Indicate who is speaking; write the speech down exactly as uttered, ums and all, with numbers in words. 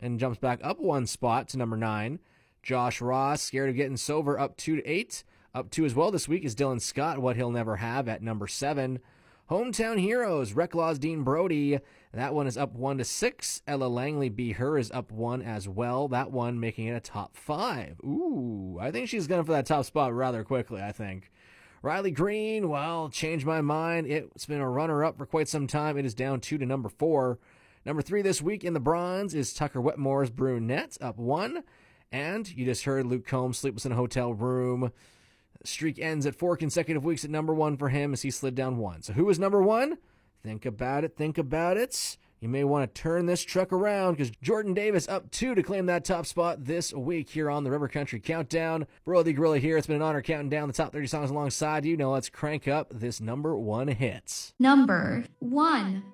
Speaker 1: and jumps back up one spot to number nine. Josh Ross, Scared of Getting Sober, up two to eight. Up two as well this week is Dylan Scott, What He'll Never Have, at number seven. Hometown Heroes, Recklaw's Dean Brody. That one is up one to six. Ella Langley, Be Her, is up one as well. That one making it a top five. Ooh, I think she's going for that top spot rather quickly, I think. Riley Green, well, Change My Mind. It's been a runner-up for quite some time. It is down two to number four. Number three this week in the bronze is Tucker Wetmore's Brunette, up one. And you just heard Luke Combs, Sleepless in a Hotel Room. Streak ends at four consecutive weeks at number one for him as he slid down one. So who is number one? Think about it, think about it. You may want to turn this truck around because Jordan Davis up two to claim that top spot this week here on the River Country Countdown. Bro the Gorilla here. It's been an honor counting down the top thirty songs alongside you. Now let's crank up this number one hit.
Speaker 2: Number one.